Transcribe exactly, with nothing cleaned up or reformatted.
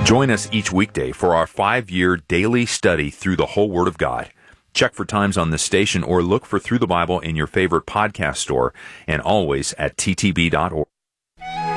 Join us each weekday for our five-year daily study through the whole Word of God. Check for times on this station or look for Through the Bible in your favorite podcast store and always at t t b dot org.